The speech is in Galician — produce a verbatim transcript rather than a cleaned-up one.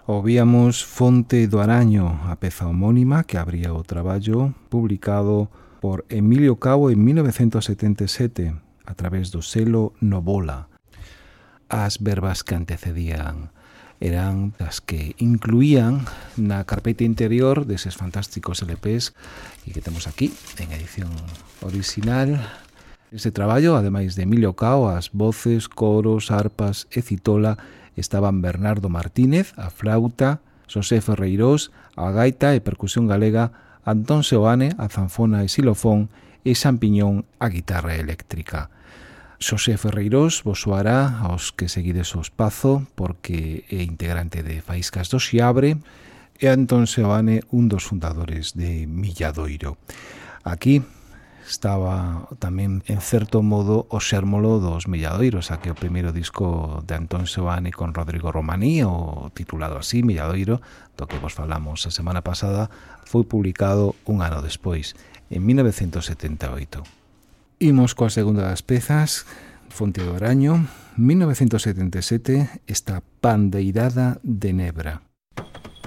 Ouvíamos Fonte do Araño, a peza homónima que abría o traballo publicado por Emilio Cao en mil novecientos setenta e sete a través do selo Novola. As verbas que antecedían eran as que incluían na carpeta interior deses fantásticos L Ps e que temos aquí en edición original. Ese traballo, ademais de Emilio Cao, as voces, coros, arpas e citola estaban Bernardo Martínez, a flauta, Xosé Ferreirós, a gaita e percusión galega, Antón Seoane, a zanfona e xilofón e Xampiñón, a guitarra eléctrica. Xosé Ferreirós vos soará aos que seguides o espazo porque é integrante de Faíscas do Xiabre e Antón Seoane, un dos fundadores de Milladoiro. Aquí estaba tamén, en certo modo, o xérmolo dos Milladoiros, a que o primeiro disco de Antón Seoane con Rodrigo Romaní, o titulado así, Milladoiro, do que vos falamos a semana pasada, foi publicado un ano despois, en mil novecientos setenta e oito. Imos coa segunda das pezas, Fonte do Araño, mil novecientos setenta e sete, esta Pandeirada de Nebra.